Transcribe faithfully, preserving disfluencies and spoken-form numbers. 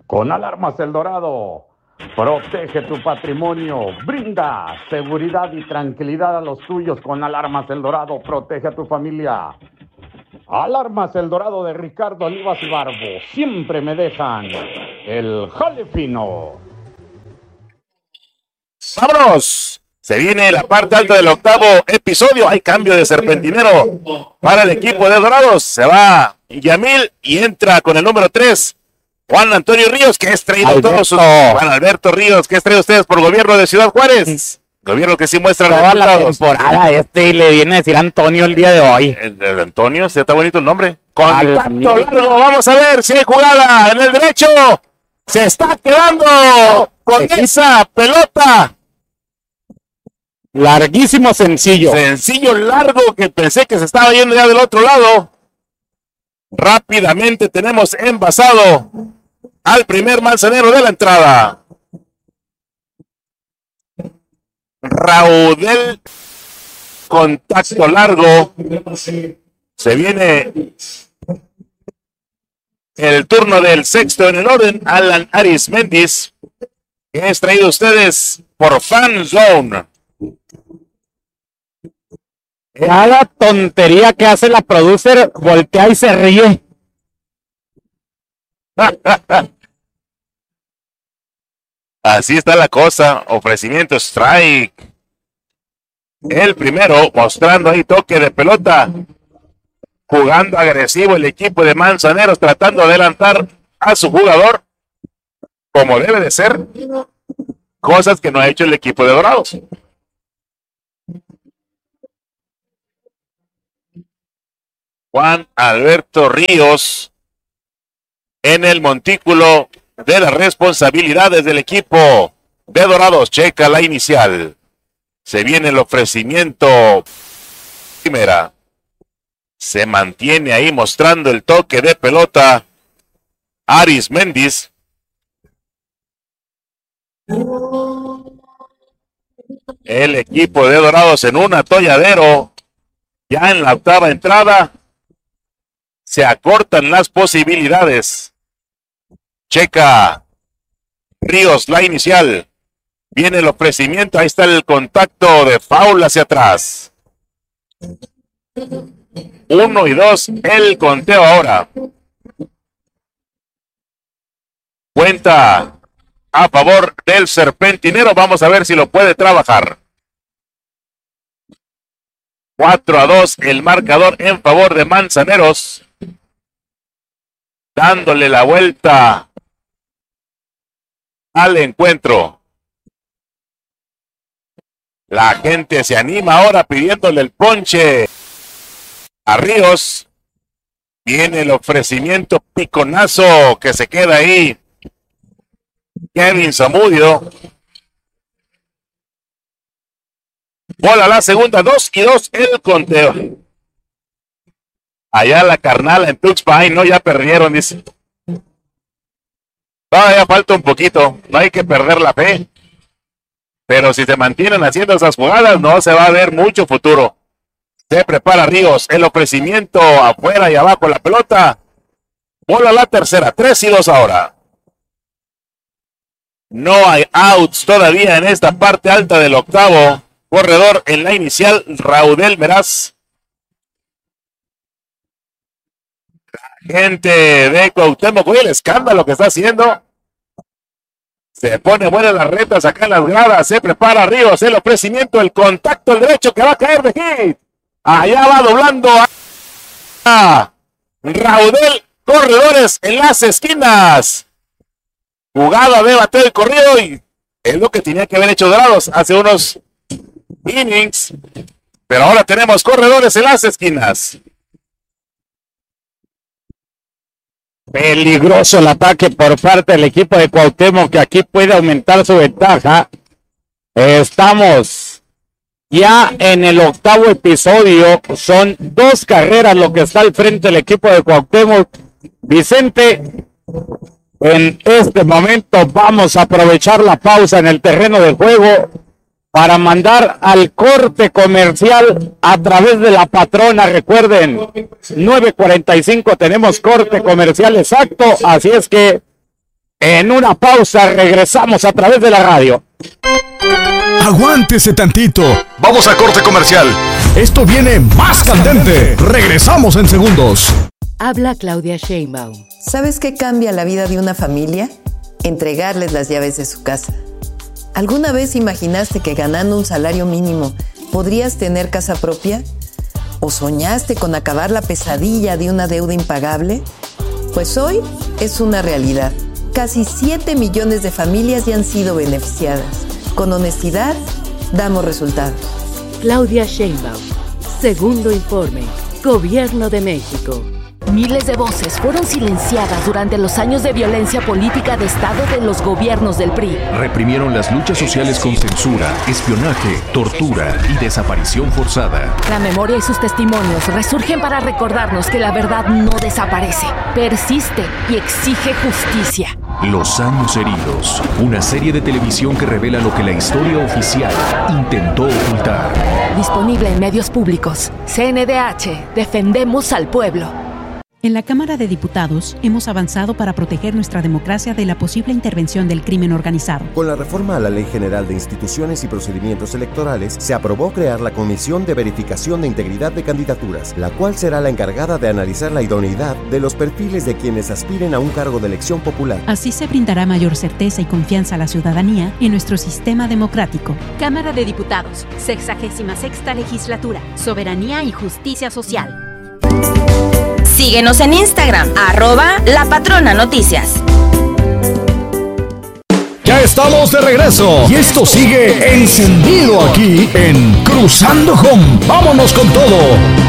Con Alarmas El Dorado, protege tu patrimonio, brinda seguridad y tranquilidad a los tuyos. Con Alarmas El Dorado, protege a tu familia. Alarmas El Dorado de Ricardo Olivas y Barbo, siempre me dejan el jale fino. ¡Vámonos! Se viene la parte alta del octavo episodio. Hay cambio de serpentinero para el equipo de Dorados. Se va Yamil y entra con el número tres. Juan Antonio Ríos, que es traído Alberto. todos sus... Juan Alberto Ríos, que es traído ustedes por gobierno de Ciudad Juárez. Gobierno que sí muestra Toda la resultados. temporada este y le viene a decir Antonio el día de hoy. El, el Antonio, sí, está bonito el nombre. A la Contacto mierda. largo, vamos a ver si hay jugada en el derecho. Se está quedando con esa pelota. Larguísimo, sencillo. Sencillo, largo, que pensé que se estaba yendo ya del otro lado. Rápidamente tenemos envasado al primer manzanero de la entrada. Raudel, contacto largo. Se viene el turno del sexto en el orden, Alan Arismendi, que es traído a ustedes por Fan Zone. Cada tontería que hace la producer, voltea y se ríe. Así está la cosa. Ofrecimiento strike. El primero mostrando ahí toque de pelota. Jugando agresivo el equipo de Manzaneros, tratando de adelantar a su jugador como debe de ser. Cosas que no ha hecho el equipo de Dorados. Juan Alberto Ríos en el montículo de las responsabilidades del equipo de Dorados. Checa la inicial. Se viene el ofrecimiento. Primera. Se mantiene ahí mostrando el toque de pelota. Arismendi. El equipo de Dorados en un atolladero. Ya en la octava entrada. Se acortan las posibilidades. Checa Ríos la inicial. Viene el ofrecimiento. Ahí está el contacto de foul hacia atrás. Uno y dos. El conteo ahora. Cuenta a favor del serpentinero. Vamos a ver si lo puede trabajar. cuatro a dos. El marcador en favor de Manzaneros. Dándole la vuelta al encuentro. La gente se anima ahora pidiéndole el ponche a Ríos. Viene el ofrecimiento piconazo que se queda ahí. Kevin Zamudio. Bola la segunda, dos y dos el conteo. Allá la carnal en Tuxpan, ay no, ya perdieron, dice. Todavía falta un poquito, no hay que perder la fe. Pero si se mantienen haciendo esas jugadas, no se va a ver mucho futuro. Se prepara Ríos, el ofrecimiento afuera y abajo la pelota. Bola la tercera, tres y dos ahora. No hay outs todavía en esta parte alta del octavo. Corredor en la inicial, Raudel Meraz. Gente de Cuauhtémoc, oye el escándalo que está haciendo. Se pone buenas las retas acá en las gradas. Se prepara Ríos, el ofrecimiento, el contacto, el derecho que va a caer de hit. Allá va doblando a Raudel. Corredores en las esquinas. Jugada de bateo y corrido. Y es lo que tenía que haber hecho Dorados hace unos innings. Pero ahora tenemos corredores en las esquinas. Peligroso el ataque por parte del equipo de Cuauhtémoc, que aquí puede aumentar su ventaja. Estamos ya en el octavo episodio. Son dos carreras lo que está al frente del equipo de Cuauhtémoc. Vicente, en este momento vamos a aprovechar la pausa en el terreno de juego para mandar al corte comercial a través de la patrona. Recuerden, nueve cuarenta y cinco tenemos corte comercial exacto, así es que En una pausa regresamos a través de la radio. Aguántese tantito. Vamos a corte comercial. Esto viene más candente. Regresamos en segundos. Habla Claudia Sheinbaum. ¿Sabes qué cambia la vida de una familia? Entregarles las llaves de su casa. ¿Alguna vez imaginaste que ganando un salario mínimo podrías tener casa propia? ¿O soñaste con acabar la pesadilla de una deuda impagable? Pues hoy es una realidad. Casi siete millones de familias ya han sido beneficiadas. Con honestidad, damos resultados. Claudia Sheinbaum. Segundo informe. Gobierno de México. Miles de voces fueron silenciadas durante los años de violencia política de Estado de los gobiernos del P R I. Reprimieron las luchas sociales con censura, espionaje, tortura y desaparición forzada. La memoria y sus testimonios resurgen para recordarnos que la verdad no desaparece, persiste y exige justicia. Los años heridos, una serie de televisión que revela lo que la historia oficial intentó ocultar. Disponible en medios públicos. C N D H, defendemos al pueblo. En la Cámara de Diputados hemos avanzado para proteger nuestra democracia de la posible intervención del crimen organizado. Con la reforma a la Ley General de Instituciones y Procedimientos Electorales, se aprobó crear la Comisión de Verificación de Integridad de Candidaturas, la cual será la encargada de analizar la idoneidad de los perfiles de quienes aspiren a un cargo de elección popular. Así se brindará mayor certeza y confianza a la ciudadanía en nuestro sistema democrático. Cámara de Diputados, sexagésima sexta legislatura, soberanía y justicia social. Síguenos en Instagram, arroba La Patrona Noticias. Ya estamos de regreso y esto sigue encendido aquí en Cruzando Home. ¡Vámonos con todo!